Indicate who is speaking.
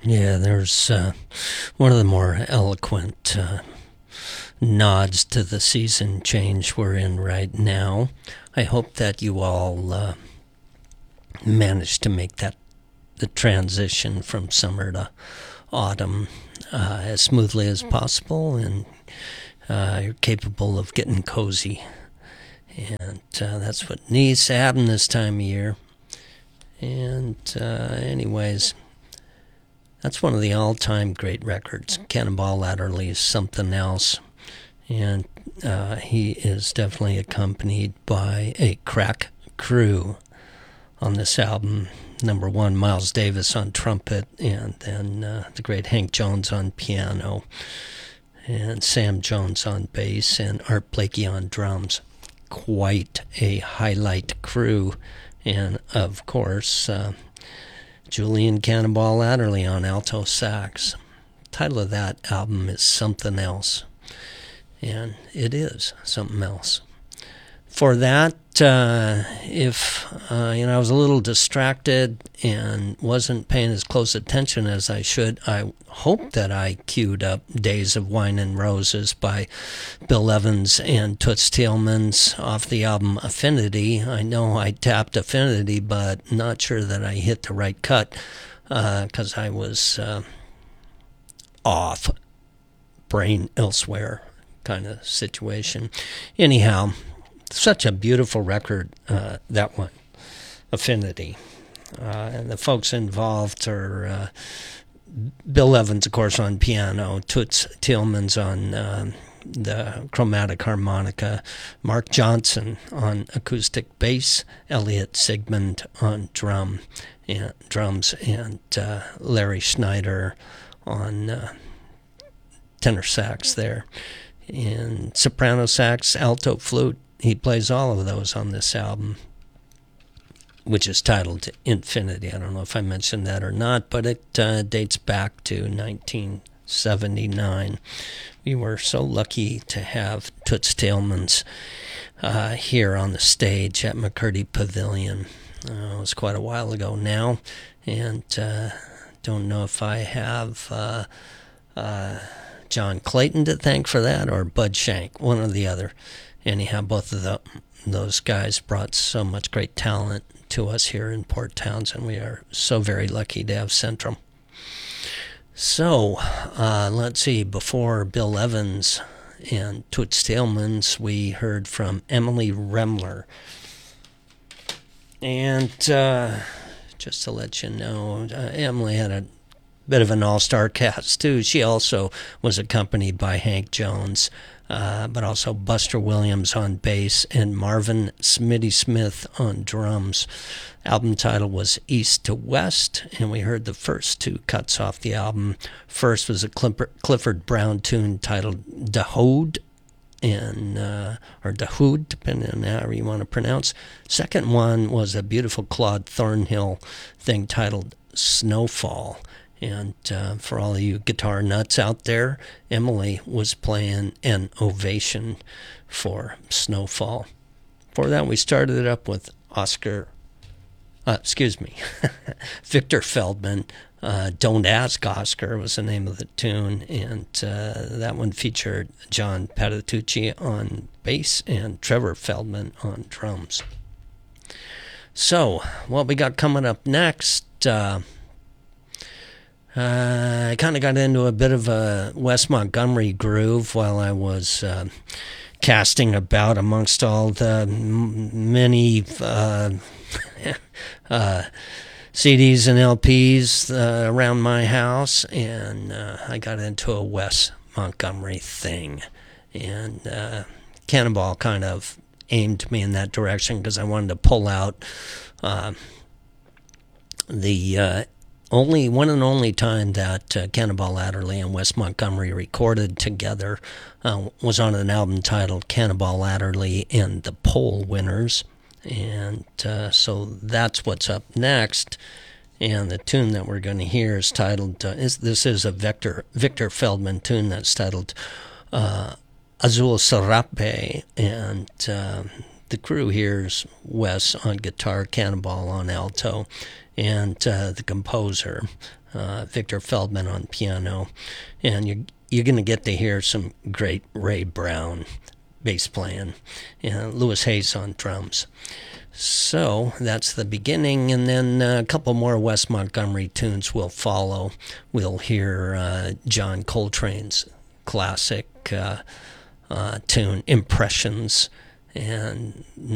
Speaker 1: Yeah, there's one of the more eloquent nods to the season change we're in right now. I hope that you all managed to make the transition from summer to autumn as smoothly as possible, and you're capable of getting cozy. And that's what needs to happen this time of year. And anyways, that's one of the all-time great records. Cannonball Adderley is something else. And he is definitely accompanied by a crack crew on this album. Number one, Miles Davis on trumpet, and then the great Hank Jones on piano, and Sam Jones on bass, and Art Blakey on drums. Quite a highlight crew. And, of course, Julian Cannonball Adderley on alto sax. The title of that album is Something Else. And it is something else. For that, if I was a little distracted and wasn't paying as close attention as I should, I hope that I queued up Days of Wine and Roses by Bill Evans and Toots Thielemans off the album Affinity. I know I tapped Affinity, but not sure that I hit the right cut because I was off, brain elsewhere kind of situation. Anyhow, such a beautiful record, that one, Affinity. And the folks involved are Bill Evans, of course, on piano, Toots Thielemans on the chromatic harmonica, Mark Johnson on acoustic bass, Elliot Sigmund on drums, and Larry Schneider on tenor sax there. And soprano sax, alto flute. He plays all of those on this album, which is titled Infinity. I don't know if I mentioned that or not, but it dates back to 1979. We were so lucky to have Toots Thielemans here on the stage at McCurdy Pavilion. It was quite a while ago now, and don't know if I have John Clayton to thank for that, or Bud Shank, one or the other. Anyhow, both of those guys brought so much great talent to us here in Port Townsend. We are so very lucky to have Centrum. So, let's see, before Bill Evans and Toots Thielemans, we heard from Emily Remler. And just to let you know, Emily had a bit of an all-star cast, too. She also was accompanied by Hank Jones, but also Buster Williams on bass and Marvin Smitty Smith on drums. Album title was East to West, and we heard the first two cuts off the album. First was a Clifford Brown tune titled Dahoud, or Dahoud, depending on however you want to pronounce. Second one was a beautiful Claude Thornhill thing titled Snowfall. And for all of you guitar nuts out there, Emily was playing an ovation for Snowfall. For that, we started it up with Victor Feldman. Don't Ask Oscar was the name of the tune, and that one featured John Patitucci on bass and Trevor Feldman on drums. So, what we got coming up next... I kind of got into a bit of a Wes Montgomery groove while I was casting about amongst all the many CDs and LPs around my house, and I got into a Wes Montgomery thing. And Cannonball kind of aimed me in that direction because I wanted to pull out the... one and only time that Cannonball Adderley and Wes Montgomery recorded together was on an album titled Cannonball Adderley and the Pole Winners. And so that's what's up next. And the tune that we're going to hear is titled, this is a Victor Feldman tune that's titled Azul Serape. And The crew here's Wes on guitar, Cannonball on alto, and the composer, Victor Feldman on piano. And you're going to get to hear some great Ray Brown bass playing, and Louis Hayes on drums. So that's the beginning, and then a couple more Wes Montgomery tunes will follow. We'll hear John Coltrane's classic tune, Impressions, and